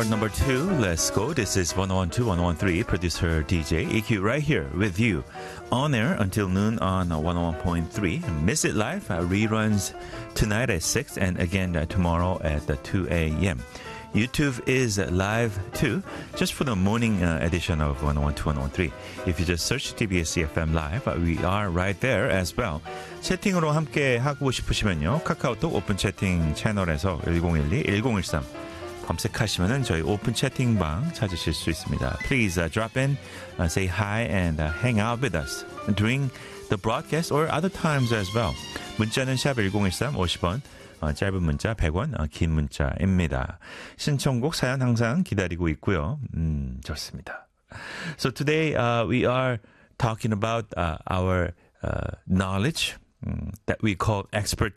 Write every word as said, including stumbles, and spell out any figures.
number two. Let's go. This is one oh one two, one oh one three. Producer D J E Q right here with you. On air until noon on one oh one point three. Miss It Live uh, reruns tonight at six and again uh, tomorrow at uh, two a.m. YouTube is live too, just for the morning uh, edition of one oh one two, one oh one three. If you just search T B S E F M Live, uh, we are right there as well. 채팅으로 함께 하고 싶으시면요. 카카오톡 오픈 채팅 채널에서 일공일이, 일공일삼 검색하시면은 저희 오픈 채팅방 찾으실 수 있습니다. Please uh, drop in, uh, say hi and uh, hang out with us during the broadcast or other times as well. 문자는 샵 일공일삼 오십 원, 어, 짧은 문자 백 원, 어, 긴 문자입니다. 신청곡 사연 항상 기다리고 있고요. 음, 좋습니다. So today uh, we are talking about uh, our uh, knowledge um, that we call expertise.